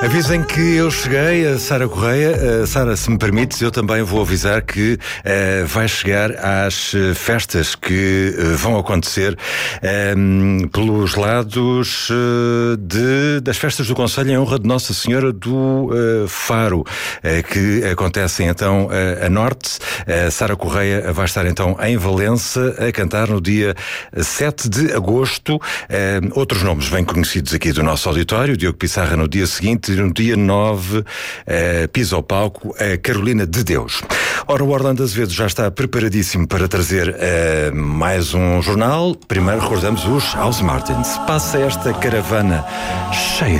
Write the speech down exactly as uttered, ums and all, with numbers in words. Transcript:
Avisem que eu cheguei, a Sara Correia. Sara, se me permites, eu também vou avisar que uh, vai chegar às festas que uh, vão acontecer um, pelos lados uh, de, das festas do Conselho em honra de Nossa Senhora do uh, Faro, uh, que acontecem então uh, a norte. Uh, Sara Correia vai estar então em Valença a cantar no dia sete de agosto. Uh, outros nomes bem conhecidos aqui do nosso auditório: Diogo Pissarra no dia seguinte, e no dia nove uh, pisa ao palco a Carolina de Deus. Ora, o Orlando Azevedo já está preparadíssimo para trazer uh, mais um jornal. Primeiro recordamos os House Martins. Passa esta caravana cheia